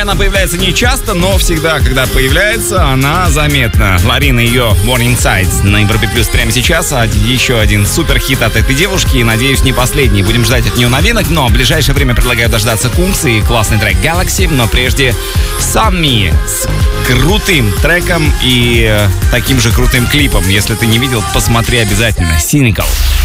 она появляется не часто, но всегда, когда появляется, она заметна. Ларина и ее Warning Signs на Европе Плюс прямо сейчас. Еще один супер хит от этой девушки, и, надеюсь, не последний. Будем ждать от нее новинок, но в ближайшее время предлагаю дождаться Кункс и классный трек Galaxy, но прежде Sammy с крутым треком и таким же крутым клипом. Если ты не видел, посмотри обязательно. Cynical.